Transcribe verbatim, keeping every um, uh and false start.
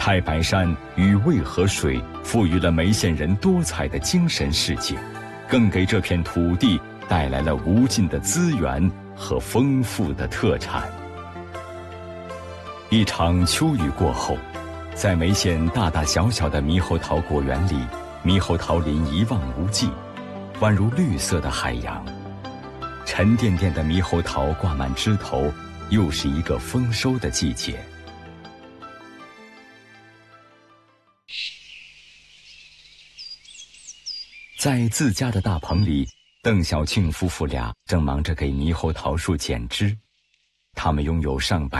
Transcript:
太白山与渭河水赋予了眉县人多彩的精神世界，更给这片土地带来了无尽的资源和丰富的特产。一场秋雨过后，在眉县大大小小的猕猴桃果园里，猕猴桃林一望无际，宛如绿色的海洋。沉甸甸的猕猴桃挂满枝头，又是一个丰收的季节。在自家的大棚里，邓小庆夫妇俩正忙着给猕猴桃树剪枝。他们拥有上百